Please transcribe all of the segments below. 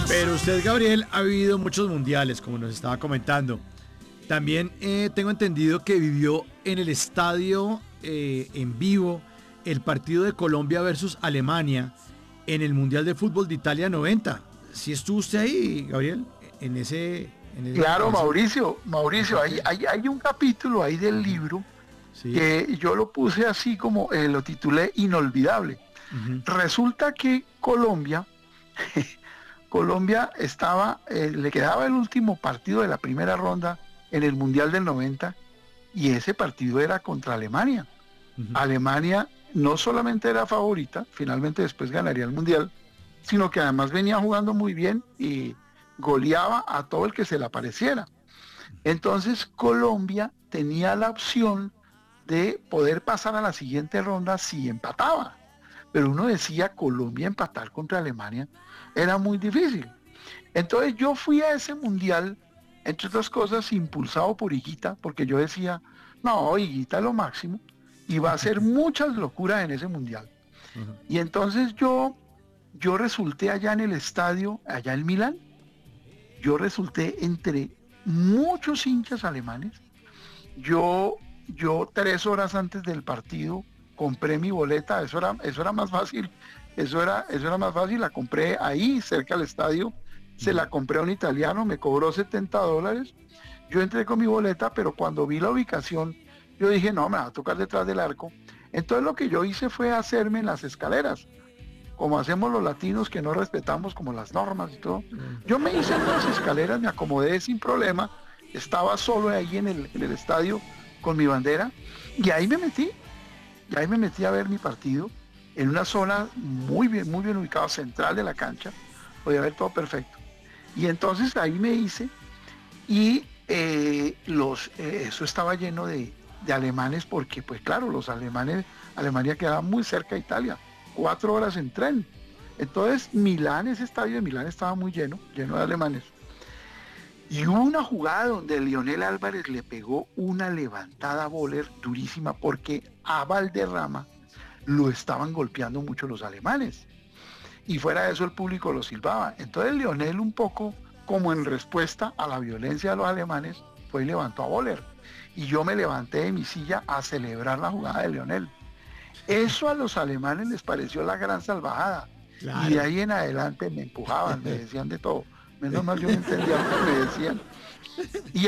Pero usted, Gabriel, ha vivido muchos mundiales, como nos estaba comentando. También tengo entendido que vivió en el estadio en vivo el partido de Colombia versus Alemania en el Mundial de Fútbol de Italia 90. ¿Sí estuvo usted ahí, Gabriel? Claro, Mauricio, hay un capítulo ahí del libro, Sí. que yo lo puse así como, lo titulé Inolvidable. Uh-huh. Resulta que Colombia estaba, le quedaba el último partido de la primera ronda en el Mundial del 90, y ese partido era contra Alemania. Uh-huh. Alemania no solamente era favorita, finalmente después ganaría el Mundial, sino que además venía jugando muy bien y goleaba a todo el que se le apareciera. Entonces Colombia tenía la opción de poder pasar a la siguiente ronda si empataba. Pero uno decía, Colombia empatar contra Alemania era muy difícil. Entonces yo fui a ese mundial, entre otras cosas, impulsado por Higuita, porque yo decía, no, Higuita es lo máximo, y va a hacer muchas locuras en ese mundial. Uh-huh. Y entonces yo resulté allá en el estadio, allá en Milán, yo resulté entre muchos hinchas alemanes. Yo 3 horas antes del partido compré mi boleta, eso era más fácil, eso era más fácil, la compré ahí cerca del estadio, se la compré a un italiano, me cobró $70, yo entré con mi boleta, pero cuando vi la ubicación, yo dije, no, me va a tocar detrás del arco. Entonces lo que yo hice fue hacerme en las escaleras, como hacemos los latinos que no respetamos como las normas y todo. Yo me hice en las escaleras, me acomodé sin problema, estaba solo ahí en el estadio con mi bandera, y ahí me metí a ver mi partido en una zona muy bien ubicada, central de la cancha, podía ver todo perfecto. Y entonces ahí me hice, y eso estaba lleno de alemanes, porque pues claro, Alemania quedaba muy cerca de Italia, 4 horas en tren. Entonces ese estadio de Milán estaba muy lleno de alemanes. Y hubo una jugada donde Leonel Álvarez le pegó una levantada voler durísima, porque a Valderrama lo estaban golpeando mucho los alemanes. Y fuera de eso el público lo silbaba. Entonces Leonel, un poco como en respuesta a la violencia de los alemanes, fue y levantó a voler. Y yo me levanté de mi silla a celebrar la jugada de Leonel. Eso a los alemanes les pareció la gran salvajada. Claro. Y de ahí en adelante me empujaban, me decían de todo. Menos mal yo no entendía lo que me decían. Y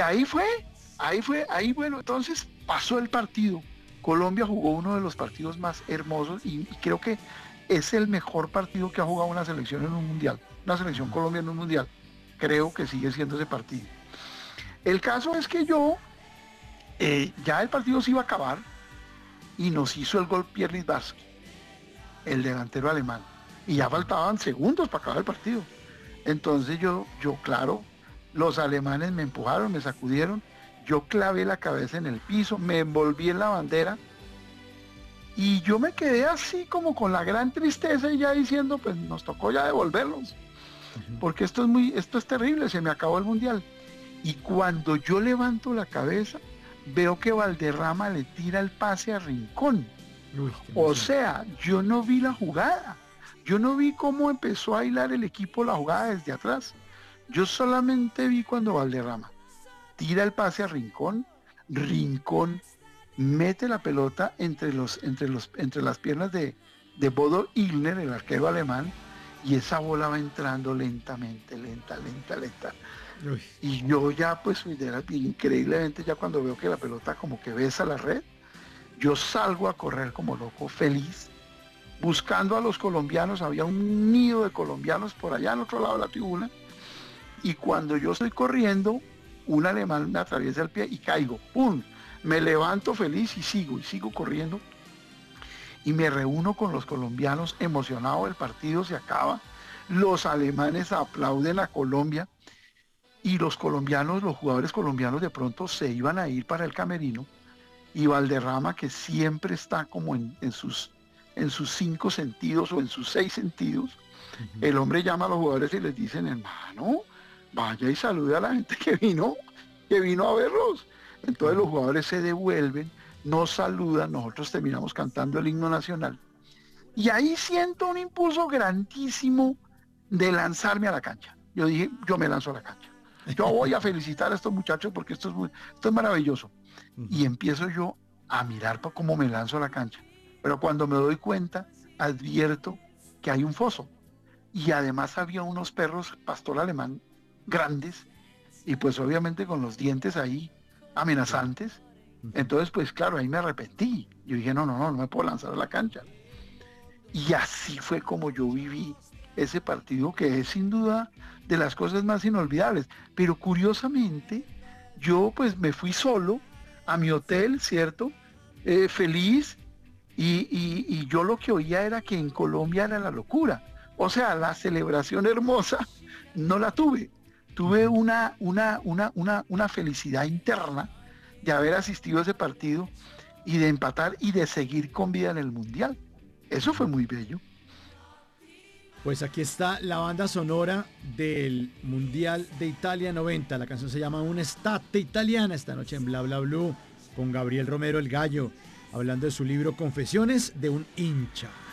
ahí bueno, entonces pasó el partido. Colombia jugó uno de los partidos más hermosos, y creo que es el mejor partido que ha jugado una selección en un mundial. Una selección Colombia en un mundial. Creo que sigue siendo ese partido. El caso es que ya el partido se iba a acabar, y nos hizo el gol Pierre Littbarski, el delantero alemán. Y ya faltaban segundos para acabar el partido. Entonces yo, claro, los alemanes me empujaron, me sacudieron, yo clavé la cabeza en el piso, me envolví en la bandera, y yo me quedé así como con la gran tristeza, y ya diciendo, pues nos tocó ya devolverlos, porque esto es terrible, se me acabó el mundial. Y cuando yo levanto la cabeza, veo que Valderrama le tira el pase a Rincón. O sea, yo no vi la jugada. Yo no vi cómo empezó a hilar el equipo la jugada desde atrás. Yo solamente vi cuando Valderrama tira el pase a Rincón. Rincón mete la pelota entre las piernas de Bodo Illner, el arquero alemán, y esa bola va entrando lentamente. Uy. Y yo ya pues increíblemente, ya cuando veo que la pelota como que besa la red, yo salgo a correr como loco, feliz, buscando a los colombianos. Había un nido de colombianos por allá al otro lado de la tribuna, y cuando yo estoy corriendo, un alemán me atraviesa el pie y caigo, ¡pum! Me levanto feliz y sigo corriendo, y me reúno con los colombianos emocionados. El partido se acaba, los alemanes aplauden a Colombia, y los jugadores colombianos de pronto se iban a ir para el camerino, y Valderrama, que siempre está como en sus 5 sentidos o en sus 6 sentidos, el hombre llama a los jugadores y les dicen, hermano, vaya y salude a la gente que vino a verlos. Entonces los jugadores se devuelven, nos saludan, nosotros terminamos cantando el himno nacional, y ahí siento un impulso grandísimo de lanzarme a la cancha. Yo dije, yo me lanzo a la cancha. Yo voy a felicitar a estos muchachos porque esto es maravilloso. Y empiezo yo a mirar cómo me lanzo a la cancha. Pero cuando me doy cuenta, advierto que hay un foso. Y además había unos perros pastor alemán grandes y pues obviamente con los dientes ahí amenazantes. Entonces pues claro, ahí me arrepentí. Yo dije, no me puedo lanzar a la cancha. Y así fue como yo viví ese partido, que es sin duda de las cosas más inolvidables. Pero curiosamente, yo pues me fui solo a mi hotel, ¿cierto? Feliz, y yo lo que oía era que en Colombia era la locura. O sea, la celebración hermosa no la tuve. Tuve una felicidad interna de haber asistido a ese partido y de empatar y de seguir con vida en el Mundial. Eso fue muy bello. Pues aquí está la banda sonora del Mundial de Italia 90. La canción se llama Un'estate italiana, esta noche en Bla Bla Blue, con Gabriel Romero el Gallo, hablando de su libro Confesiones de un hincha.